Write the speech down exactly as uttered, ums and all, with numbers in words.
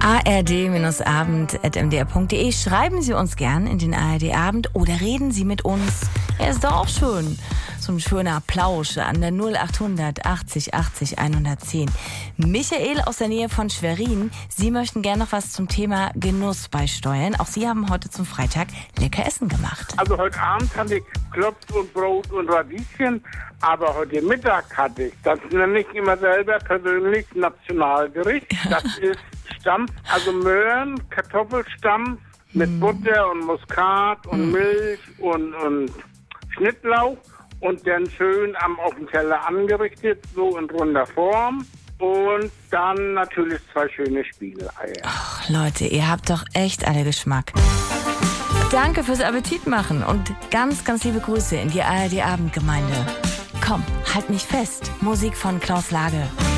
a r d abend at m d r punkt d e. Schreiben Sie uns gern in den A R D Abend oder reden Sie mit uns. Er ist doch auch schön. So ein schöner Plausch an der null achthundert achtzig achtzig hundertzehn. Michael aus der Nähe von Schwerin, Sie möchten gerne noch was zum Thema Genuss beisteuern. Auch Sie haben heute zum Freitag lecker Essen gemacht. Also heute Abend hatte ich Klopf und Brot und Radieschen, aber heute Mittag hatte ich, das nenne ich immer selber persönlich Nationalgericht. Das ist Stampf, also Möhren, Kartoffelstampf mit mm. Butter und Muskat und mm. Milch und, und Schnittlauch und dann schön am, auf dem Teller angerichtet, so in runder Form. Und dann natürlich zwei schöne Spiegeleier. Ach, Leute, ihr habt doch echt alle Geschmack. Danke fürs Appetit machen und ganz, ganz liebe Grüße in die A R D Abendgemeinde. Komm, halt mich fest. Musik von Klaus Lage.